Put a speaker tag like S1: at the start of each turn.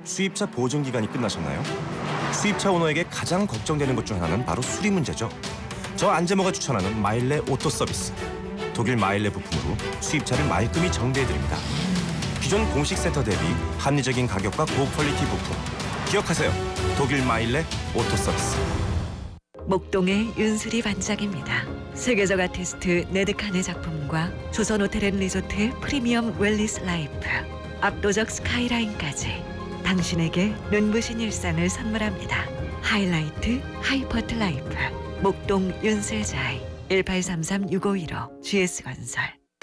S1: 수입차 보증 기간이 끝나셨나요? 수입차 오너에게 가장 걱정되는 것 중 하나는 바로 수리 문제죠. 저 안재모가 추천하는 마일레 오토 서비스. 독일 마일레 부품으로 수입차를 말끔히 정비해드립니다. 기존 공식 센터 대비 합리적인 가격과 고퀄리티 부품. 기억하세요. 독일 마일레 오토 서비스.
S2: 목동의 윤수리 반장입니다. 세계적 아티스트 네드칸의 작품과 조선 호텔 앤 리조트의 프리미엄 웰리스 라이프, 압도적 스카이라인까지 당신에게 눈부신 일상을 선물합니다. 하이라이트 하이퍼트 라이프 목동 윤슬자이 1833-6515 GS건설.